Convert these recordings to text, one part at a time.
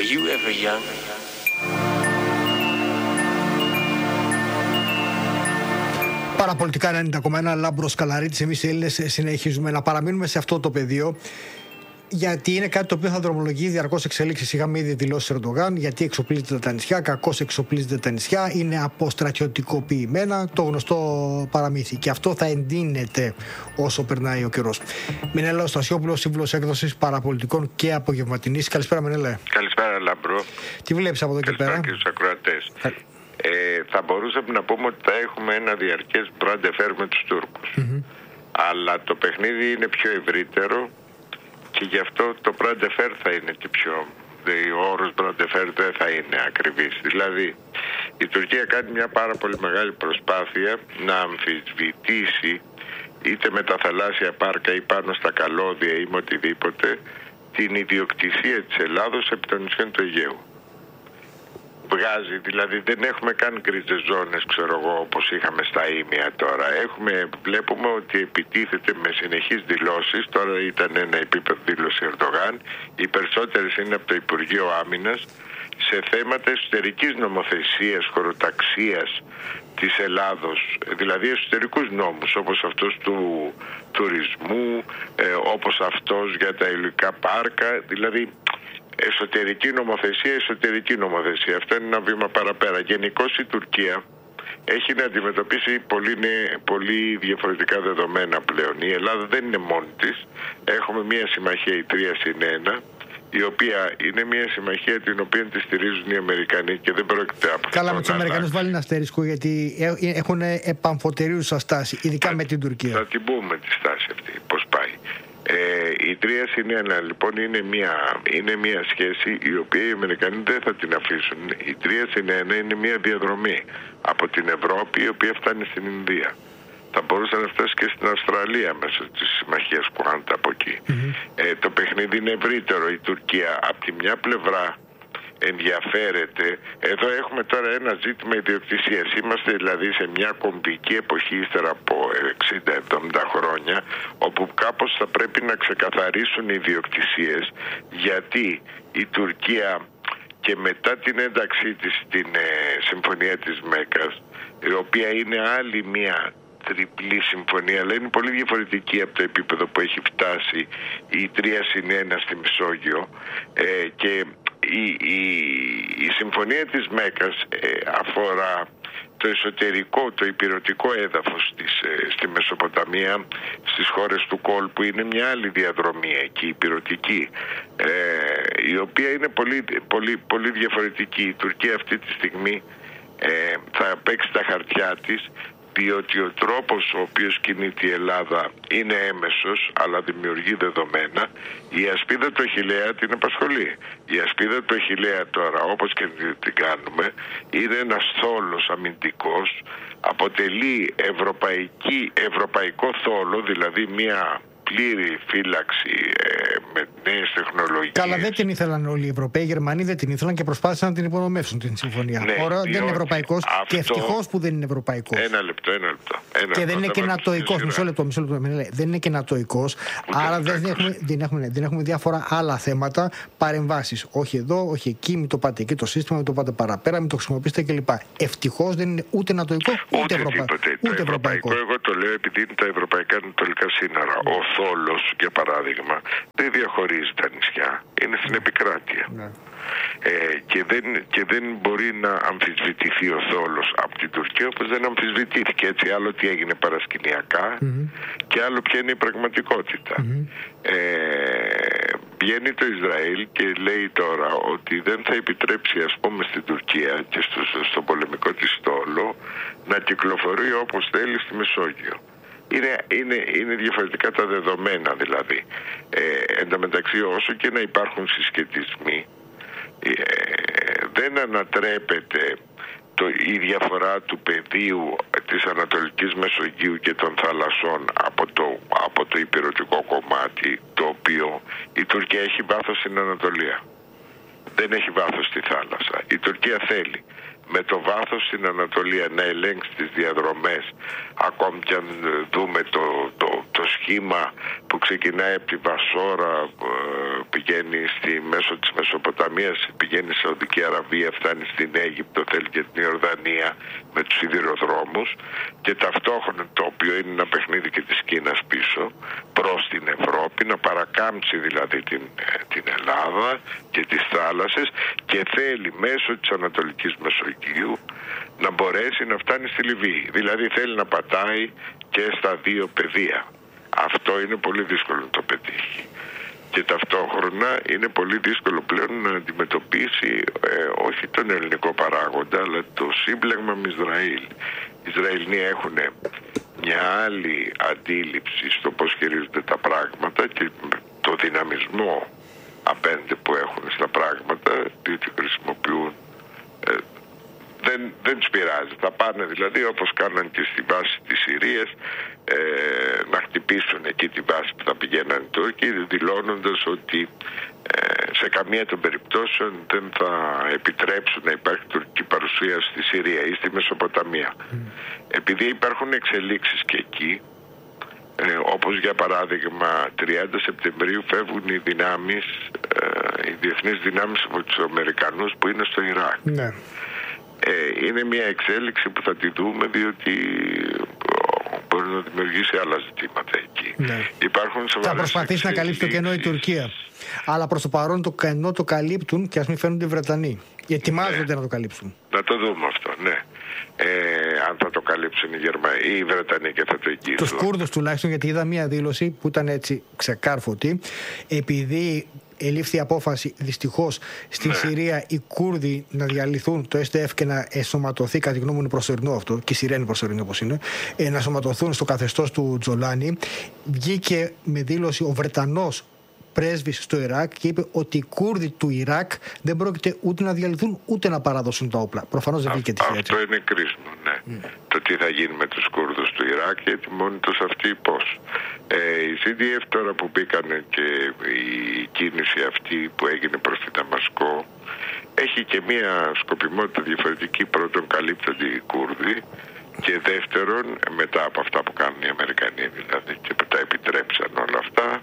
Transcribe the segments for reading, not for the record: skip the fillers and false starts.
Were you ever young? Παραπολιτικά 90,1, Λάμπρος Καλαρίτης. Εμείς οι Έλληνες συνεχίζουμε να παραμείνουμε σε αυτό το πεδίο, γιατί είναι κάτι το οποίο θα δρομολογεί διαρκώς εξέλιξεις. Είχαμε ήδη δηλώσει Ερντογάν, γιατί εξοπλίζεται τα νησιά, κακώς εξοπλίζεται τα νησιά, είναι αποστρατιωτικοποιημένα, το γνωστό παραμύθι. Και αυτό θα εντείνεται όσο περνάει ο καιρός. Μενέλαος Στασιόπουλος, σύμβουλος έκδοσης Παραπολιτικών και Απογευματινής. Καλησπέρα, Μενέλα. Καλησπέρα, Λάμπρο. Τι βλέπεις από εδώ και πέρα? Και τους ακροατές. Θα μπορούσαμε να πούμε ότι θα έχουμε ένα διαρκές μπραντεφέρ με τους Τούρκους. Αλλά το παιχνίδι είναι πιο ευρύτερο και γι' αυτό το μπραντεφέρ θα είναι και πιο... Ο όρος μπραντεφέρ δεν θα είναι ακριβής. Δηλαδή, η Τουρκία κάνει μια πάρα πολύ μεγάλη προσπάθεια να αμφισβητήσει είτε με τα θαλάσσια πάρκα ή πάνω στα καλώδια ή με οτιδήποτε την ιδιοκτησία της Ελλάδος επί των νησιών του Αιγαίου. Βγάζει, δηλαδή δεν έχουμε καν γκρίζες ζώνες, ξέρω εγώ, όπως είχαμε στα Ήμια τώρα. Βλέπουμε ότι επιτίθεται με συνεχείς δηλώσεις. Τώρα ήταν ένα επίπεδο δήλωση Ερντογάν. Οι περισσότερες είναι από το Υπουργείο Άμυνας σε θέματα εσωτερικής νομοθεσίας, χωροταξίας της Ελλάδος, δηλαδή εσωτερικούς νόμους όπως αυτός του τουρισμού, όπως αυτός για τα υλικά πάρκα, δηλαδή εσωτερική νομοθεσία. Αυτό είναι ένα βήμα παραπέρα. Γενικώς η Τουρκία έχει να αντιμετωπίσει πολύ διαφορετικά δεδομένα πλέον. Η Ελλάδα δεν είναι μόνη της. Έχουμε μια συμμαχία, η 3+1, η οποία είναι μια συμμαχία την οποία τη στηρίζουν οι Αμερικανοί και δεν πρόκειται από... Καλά, με τους Αμερικανούς βάλει ένα αστερίσκο, γιατί έχουν επαμφωτερίουσα στάση, ειδικά με την Τουρκία. Θα την πούμε τη στάση αυτή, πώς πάει. Η 3+1 λοιπόν είναι μια σχέση η οποία οι Αμερικανοί δεν θα την αφήσουν. Η 3+1 είναι μια διαδρομή από την Ευρώπη η οποία φτάνει στην Ινδία. Θα μπορούσε να φτάσει και στην Αυστραλία μέσω της συμμαχίας που κάνετε από εκεί. Το παιχνίδι είναι ευρύτερο. Η Τουρκία από τη μια πλευρά ενδιαφέρεται. Εδώ έχουμε τώρα ένα ζήτημα ιδιοκτησίας. Είμαστε δηλαδή σε μια κομβική εποχή ύστερα από 60-70 χρόνια, όπου κάπως θα πρέπει να ξεκαθαρίσουν οι ιδιοκτησίες, γιατί η Τουρκία και μετά την ένταξή της στην Συμφωνία της Μέκας, η οποία είναι άλλη μια τριπλή συμφωνία, αλλά είναι πολύ διαφορετική από το επίπεδο που έχει φτάσει η 3+1 στη Μεσόγειο, και η συμφωνία της Μέκας αφορά το εσωτερικό, το ηπειρωτικό έδαφος στη Μεσοποταμία, στις χώρες του κόλπου. Είναι μια άλλη διαδρομή εκεί, ηπειρωτική, η οποία είναι πολύ διαφορετική. Η Τουρκία αυτή τη στιγμή θα παίξει τα χαρτιά της, διότι ο τρόπος ο οποίος κινείται η Ελλάδα είναι έμεσος, αλλά δημιουργεί δεδομένα. Η ασπίδα του Αχιλλέα την απασχολεί. Η ασπίδα του Αχιλλέα τώρα, όπως και την κάνουμε, είναι ένας θόλος αμυντικός, αποτελεί ευρωπαϊκό θόλο, δηλαδή μια πλήρη φύλαξη με νέες τεχνολογίες. Καλά, δεν την ήθελαν όλοι οι Ευρωπαίοι. Οι Γερμανοί δεν την ήθελαν και προσπάθησαν να την υπονομεύσουν την συμφωνία. Ναι, Ωραία, δεν είναι ευρωπαϊκός και ευτυχώς που δεν είναι ευρωπαϊκός. Ένα λεπτό. Και δεν είναι και νατοϊκός. Μισό λεπτό. Δεν είναι και νατοϊκός. Άρα δεν έχουμε διάφορα άλλα θέματα, παρεμβάσεις. Όχι εδώ, όχι εκεί, μην το πάτε εκεί το σύστημα, μην το πάτε παραπέρα, μην το χρησιμοποιήσετε κλπ. Ευτυχώς δεν είναι ούτε νατοϊκό ούτε ευρωπαϊκό. Εγώ το λέω επειδή είναι τα ευρωπαϊκά ανατολικά σύνορα. Ο θόλος, για παράδειγμα, δεν διαχωρίζει τα νησιά. Είναι στην επικράτεια. Ναι. Και δεν μπορεί να αμφισβητηθεί ο θόλος από την Τουρκία, όπως δεν αμφισβητήθηκε. Έτσι, άλλο τι έγινε παρασκηνιακά και άλλο ποια είναι η πραγματικότητα. Βγαίνει το Ισραήλ και λέει τώρα ότι δεν θα επιτρέψει, ας πούμε, στην Τουρκία και στο πολεμικό της στόλο να κυκλοφορεί όπως θέλει στη Μεσόγειο. Είναι διαφορετικά τα δεδομένα δηλαδή. Εν τω μεταξύ, όσο και να υπάρχουν συσχετισμοί, δεν ανατρέπεται η διαφορά του πεδίου της Ανατολικής Μεσογείου και των θαλασσών από το ηπειρωτικό κομμάτι, το οποίο η Τουρκία έχει βάθος στην Ανατολία. Δεν έχει βάθος στη θάλασσα. Η Τουρκία θέλει με το βάθος στην Ανατολία να ελέγξει τις διαδρομές, ακόμη και αν δούμε το σχήμα που ξεκινάει από τη Βασόρα, πηγαίνει μέσω της Μεσοποταμίας, πηγαίνει στη Σαουδική Αραβία, φτάνει στην Αίγυπτο, θέλει και την Ιορδανία με τους σιδηροδρόμους, και ταυτόχρονα, το οποίο είναι ένα παιχνίδι και της Κίνας πίσω προς την Ευρώπη, να παρακάμψει δηλαδή την Ελλάδα και τις θάλασσες, και θέλει μέσω της Ανατολικής Μεσογείου να μπορέσει να φτάνει στη Λιβύη. Δηλαδή θέλει να πατάει και στα δύο πεδία. Αυτό είναι πολύ δύσκολο να το πετύχει. Και ταυτόχρονα είναι πολύ δύσκολο πλέον να αντιμετωπίσει όχι τον ελληνικό παράγοντα, αλλά το σύμπλεγμα με Ισραήλ. Οι Ισραηλοί έχουν μια άλλη αντίληψη στο πώς χειρίζονται τα πράγματα και το δυναμισμό απέναντι που έχουν στα πράγματα, διότι χρησιμοποιούν, δεν τους πειράζει. Θα πάνε δηλαδή όπως κάναν και στη βάση της Συρίας, να χτυπήσουν εκεί τη βάση που θα πηγαίναν οι Τούρκοι, δηλώνοντας ότι σε καμία των περιπτώσεων δεν θα επιτρέψουν να υπάρχει τουρκική παρουσία στη Συρία ή στη Μεσοποταμία. Επειδή υπάρχουν εξελίξεις και εκεί, όπως για παράδειγμα 30 Σεπτεμβρίου φεύγουν οι δυνάμεις, οι διεθνείς δυνάμεις από τους Αμερικανούς που είναι στο Ιράκ. Ναι. Είναι μια εξέλιξη που θα τη δούμε, διότι μπορεί να δημιουργήσει άλλα ζητήματα εκεί. Ναι. Θα προσπαθήσει να καλύψει το κενό η Τουρκία. Αλλά προς το παρόν το κενό το καλύπτουν, και ας μην φαίνονται οι Βρετανοί. Ετοιμάζονται να το καλύψουν. Να το δούμε αυτό, ναι. Αν θα το καλύψουν οι Βρετανοί και θα το εγγύσουν. Τους Κούρδους τουλάχιστον, γιατί είδα μια δήλωση που ήταν έτσι ξεκάρφωτη, επειδή ελήφθη η απόφαση δυστυχώς στην Συρία οι Κούρδοι να διαλυθούν, το SDF, και να ενσωματωθεί, κατά τη γνώμη μου είναι προσωρινό αυτό, και η Συρία είναι προσωρινή όπως είναι, να ενσωματωθούν στο καθεστώς του Τζολάνι. Βγήκε με δήλωση ο Βρετανός πρέσβης στο Ιράκ και είπε ότι οι Κούρδοι του Ιράκ δεν πρόκειται ούτε να διαλυθούν ούτε να παραδώσουν τα όπλα. Προφανώς δεν βγήκε τυχαία. Αυτό είναι κρίσιμο, ναι. Το τι θα γίνει με τους Κούρδους του Ιράκ, γιατί μόνοι τους αυτοί πώς. Οι CDF τώρα που μπήκαν και η κίνηση αυτή που έγινε προς τη Δαμασκό έχει και μία σκοπιμότητα διαφορετική. Πρώτον, καλύπτονται οι Κούρδοι, και δεύτερον, μετά από αυτά που κάνουν οι Αμερικανοί δηλαδή και που τα επιτρέψαν όλα αυτά,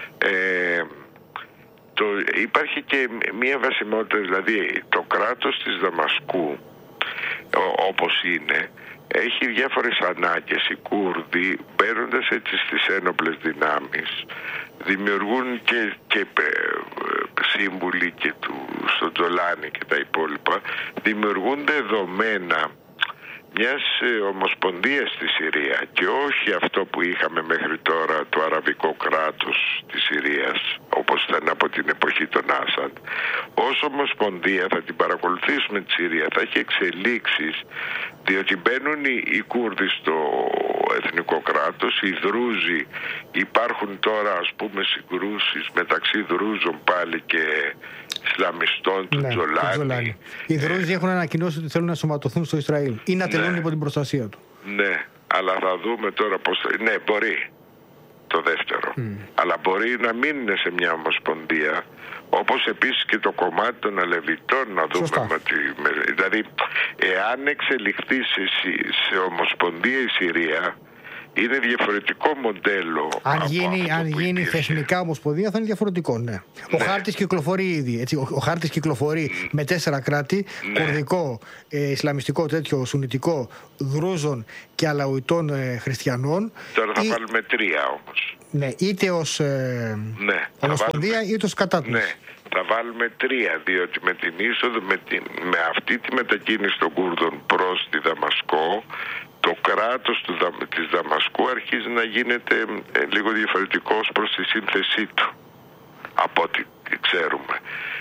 υπάρχει και μία βασιμότητα, δηλαδή το κράτος της Δαμασκού όπως είναι έχει διάφορες ανάγκες. Οι Κούρδοι, μπαίνοντας έτσι στις ένοπλες δυνάμεις, δημιουργούν και σύμβουλοι και στο Τζολάνι και τα υπόλοιπα, δημιουργούν δεδομένα μιας ομοσπονδίας στη Συρία, και όχι αυτό που είχαμε μέχρι τώρα, το αραβικό κράτος της Συρίας όπως ήταν από την εποχή των Άσαντ. Ως ομοσπονδία θα την παρακολουθήσουμε τη Συρία, θα έχει εξελίξεις, διότι μπαίνουν οι Κούρδοι στο εθνικό κράτος, οι Δρούζοι, υπάρχουν τώρα ας πούμε συγκρούσεις μεταξύ Δρούζων πάλι και Ισλαμιστών του Τζολάνι. Οι Δρούζοι έχουν ανακοινώσει ότι θέλουν να σωματωθούν στο Ισραήλ ή να τελούν υπό την προστασία του. Ναι, αλλά θα δούμε τώρα πώς. Ναι, μπορεί το δεύτερο. Αλλά μπορεί να μην είναι σε μια ομοσπονδία, όπως επίσης και το κομμάτι των Αλεβιτών, να δούμε. Δηλαδή, εάν εξελιχθεί σε ομοσπονδία η Συρία, είναι διαφορετικό μοντέλο. Αν γίνει θεσμικά ομοσπονδία θα είναι διαφορετικό, ναι. Ο χάρτης κυκλοφορεί ήδη. Έτσι, ο χάρτης κυκλοφορεί με 4 κράτη, κουρδικό, ισλαμιστικό τέτοιο, σουνιτικό, Δρούζων και Αλαουιτών χριστιανών. Τώρα θα βάλουμε 3 όμως. Ναι, είτε ως ομοσπονδία είτε ως κατάτμιση. Ναι. Θα βάλουμε 3, διότι με την είσοδο, με αυτή τη μετακίνηση των Κούρδων προς τη Δαμασκό, το κράτος της Δαμασκού αρχίζει να γίνεται λίγο διαφορετικός προς τη σύνθεσή του, από ό,τι ξέρουμε.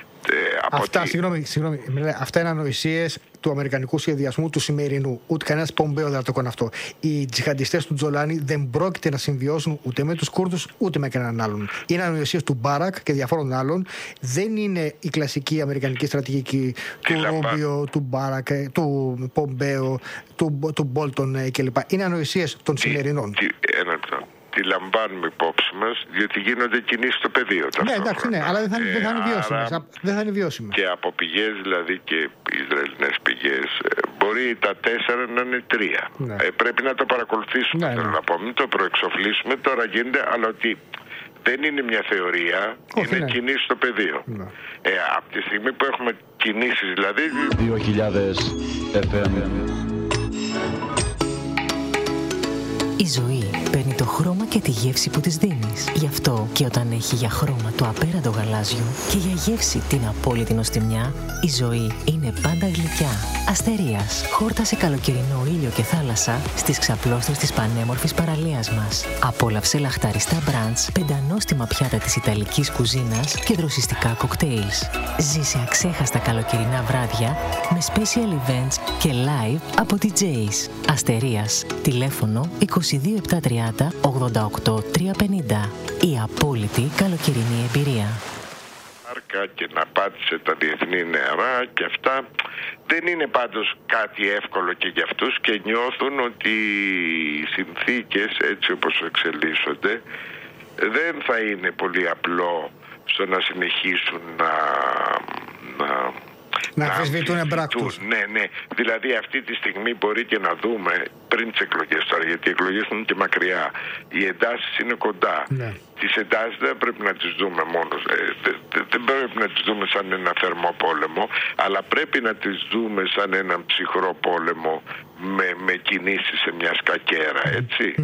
Αυτά είναι ανοησίες του αμερικανικού σχεδιασμού του σημερινού. Ούτε κανένας Πομπέο δεν θα το κάνει αυτό. Οι τζιχαντιστές του Τζολάνι δεν πρόκειται να συμβιώσουν ούτε με τους Κούρδους ούτε με κανέναν άλλον. Είναι ανοησίες του Μπάρακ και διαφόρων άλλων. Δεν είναι η κλασική αμερικανική στρατηγική του Ρούμπιο, του Μπάρακ, του Πομπέο, του Μπόλτον κλπ. Είναι ανοησίες των σημερινών. Τη λαμβάνουμε υπόψη μας, διότι γίνονται κινήσεις στο πεδίο. Ναι, εντάξει, ναι, αλλά δεν θα είναι βιώσιμες. Και από πηγές, δηλαδή και Ισραηλινές πηγές, μπορεί τα 4 να είναι 3. Ναι. Πρέπει να το παρακολουθήσουμε, θέλω να πω. Μην το προεξοφλήσουμε, τώρα γίνεται, αλλά ότι Δεν είναι μια θεωρία, είναι κινήσεις στο πεδίο. Από τη στιγμή που έχουμε κινήσεις, δηλαδή 2000 FM. Η ζωή παίρνει το χρώμα και τη γεύση που της δίνεις. Γι' αυτό και όταν έχει για χρώμα το απέραντο γαλάζιο και για γεύση την απόλυτη νοστιμιά, η ζωή είναι πάντα γλυκιά. Αστερίας. Χόρτασε καλοκαιρινό ήλιο και θάλασσα στις ξαπλώστρες της πανέμορφης παραλίας μας. Απόλαυσε λαχταριστά μπραντς, πεντανόστιμα πιάτα της ιταλικής κουζίνας και δροσιστικά κοκτέιλς. Ζήσε αξέχαστα καλοκαιρινά βράδια με special events και live από DJs. Αστερίας. Τηλέφωνο 22730 88 350. Η απόλυτη καλοκαιρινή εμπειρία. Και να πάτησε τα διεθνή νερά και αυτά δεν είναι πάντως κάτι εύκολο και για αυτούς, και νιώθουν ότι οι συνθήκες έτσι όπως εξελίσσονται δεν θα είναι πολύ απλό στο να συνεχίσουν να αμφισβητούν εμπράκτους. Ναι. Δηλαδή αυτή τη στιγμή μπορεί και να δούμε πριν τις εκλογές τώρα, γιατί οι εκλογές είναι και μακριά. Οι εντάσεις είναι κοντά. Ναι. Τις εντάσεις δεν πρέπει να τις δούμε μόνο. Δεν πρέπει να τις δούμε σαν ένα θερμό πόλεμο, αλλά πρέπει να τις δούμε σαν έναν ψυχρό πόλεμο με κινήσεις σε μια σκακέρα, έτσι.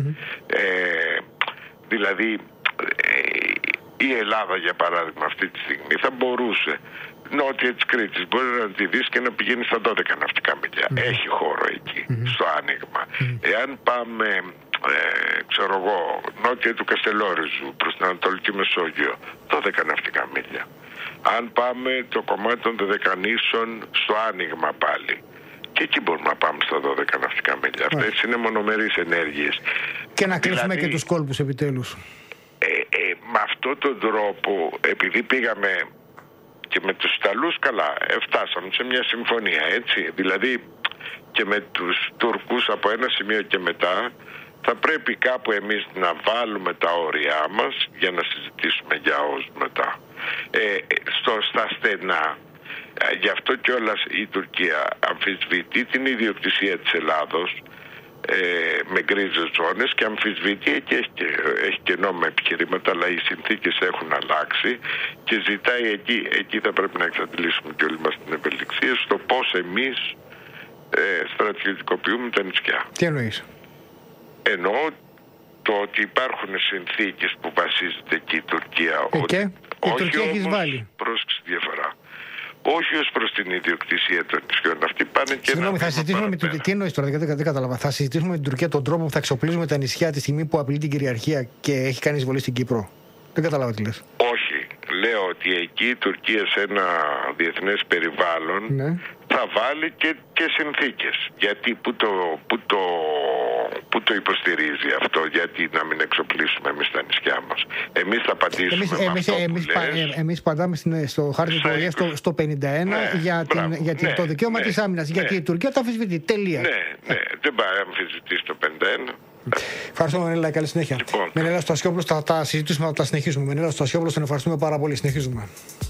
Δηλαδή η Ελλάδα για παράδειγμα αυτή τη στιγμή θα μπορούσε νότια της Κρήτης, μπορεί να τη δεις και να πηγαίνει στα 12 ναυτικά μίλια. Έχει χώρο εκεί, στο άνοιγμα. Εάν πάμε, ξέρω εγώ, νότια του Καστελόριζου προς την Ανατολική Μεσόγειο, 12 ναυτικά μίλια. Αν πάμε το κομμάτι των Δωδεκανήσων στο άνοιγμα πάλι, και εκεί μπορούμε να πάμε στα 12 ναυτικά μίλια. Αυτές είναι μονομερείς ενέργειες. Και να κλείσουμε και τους κόλπους επιτέλους. Με αυτόν τον τρόπο, επειδή πήγαμε και με τους Ιταλούς, καλά, φτάσαμε σε μια συμφωνία, έτσι. Δηλαδή και με τους Τούρκους από ένα σημείο και μετά θα πρέπει κάπου εμείς να βάλουμε τα όρια μας για να συζητήσουμε για όσους μετά. Στα στενά. Γι' αυτό κιόλας η Τουρκία αμφισβητεί την ιδιοκτησία της Ελλάδος με γκρίζες ζώνες και αμφισβητεί και έχει και νόμιμα επιχειρήματα, αλλά οι συνθήκες έχουν αλλάξει και ζητάει εκεί θα πρέπει να εξαντλήσουμε και όλοι μας την ευελιξία στο πώς εμείς στρατιωτικοποιούμε τα νησιά. Τι εννοείς? Εννοώ το ότι υπάρχουν συνθήκες που βασίζεται εκεί η Τουρκία. Η Τουρκία έχει βάλει. Πρόσεξε διαφορά. Όχι ως προς την ιδιοκτησία των νησιών. Αυτοί πάνε και συγγνώμη, θα συζητήσουμε με την Τουρκία. Τι εννοείς τώρα, δεν κατάλαβα. Θα συζητήσουμε με την Τουρκία τον τρόπο που θα εξοπλίζουμε τα νησιά τη στιγμή που απειλεί την κυριαρχία και έχει κάνει εισβολή στην Κύπρο. Δεν κατάλαβα τι λες. Όχι. Λέω ότι εκεί η Τουρκία σε ένα διεθνές περιβάλλον θα βάλει και συνθήκες. Γιατί που το υποστηρίζει αυτό, γιατί να μην εξοπλίσουμε εμείς τα νησιά μας. Εμείς θα απαντήσουμε εμείς παντάμε στο χάρτη του ΟΗΕ στο 51 για το δικαίωμα της άμυνας. Γιατί η Τουρκία το αμφισβητεί. Τελεία. Ναι, δεν πάει να αμφισβητήσει το 51. Ευχαριστώ, Μενέλα, καλή συνέχεια. Μενέλα Στασιόπουλος, θα τα συζητήσουμε, θα τα συνεχίσουμε. Μενέλα Στασιόπουλος, τον ευχαριστούμε πάρα πολύ. Συνεχίζουμε.